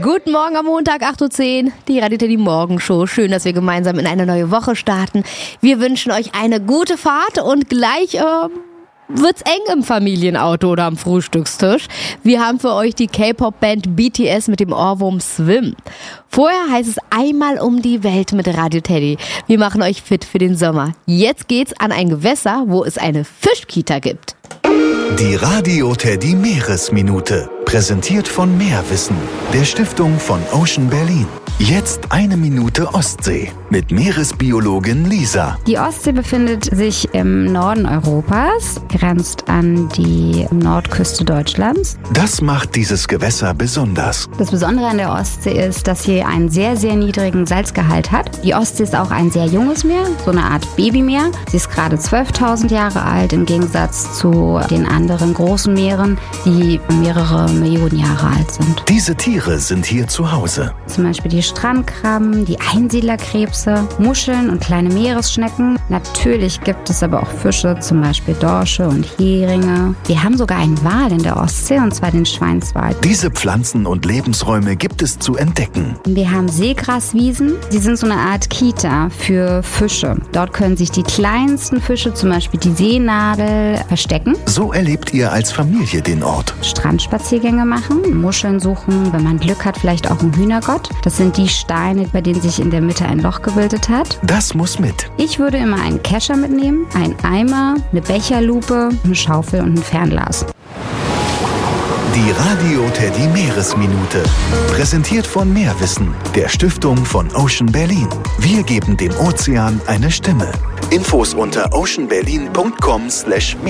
Guten Morgen am Montag, 8.10 Uhr, die Radio Teddy Morgenshow. Schön, dass wir gemeinsam in eine neue Woche starten. Wir wünschen euch eine gute Fahrt und gleich wird's eng im Familienauto oder am Frühstückstisch. Wir haben für euch die K-Pop-Band BTS mit dem Ohrwurm Swim. Vorher heißt es einmal um die Welt mit Radio Teddy. Wir machen euch fit für den Sommer. Jetzt geht's an ein Gewässer, wo es eine Fischkita gibt. Die Radio Teddy Meeresminute, präsentiert von Meerwissen, der Stiftung von Ocean Berlin. Jetzt eine Minute Ostsee mit Meeresbiologin Lisa. Die Ostsee befindet sich im Norden Europas, grenzt an die Nordküste Deutschlands. Das macht dieses Gewässer besonders. Das Besondere an der Ostsee ist, dass sie einen sehr, sehr niedrigen Salzgehalt hat. Die Ostsee ist auch ein sehr junges Meer, so eine Art Babymeer. Sie ist gerade 12.000 Jahre alt, im Gegensatz zu den anderen großen Meeren, die mehrere Millionen Jahre alt sind. Diese Tiere sind hier zu Hause. Zum Beispiel die Strandkrabben, die Einsiedlerkrebse, Muscheln und kleine Meeresschnecken. Natürlich gibt es aber auch Fische, zum Beispiel Dorsche und Heringe. Wir haben sogar einen Wal in der Ostsee, und zwar den Schweinswal. Diese Pflanzen und Lebensräume gibt es zu entdecken. Wir haben Seegraswiesen. Die sind so eine Art Kita für Fische. Dort können sich die kleinsten Fische, zum Beispiel die Seenadel, verstecken. So erlebt ihr als Familie den Ort. Strandspaziergänge machen, Muscheln suchen, wenn man Glück hat, vielleicht auch einen Hühnergott. Das sind die Steine, bei denen sich in der Mitte ein Loch gebildet hat. Das muss mit. Ich würde immer einen Kescher mitnehmen, einen Eimer, eine Becherlupe, eine Schaufel und ein Fernglas. Die Radio Teddy Meeresminute, präsentiert von Meerwissen, der Stiftung von Ocean Berlin. Wir geben dem Ozean eine Stimme. Infos unter oceanberlin.com/meerwissen.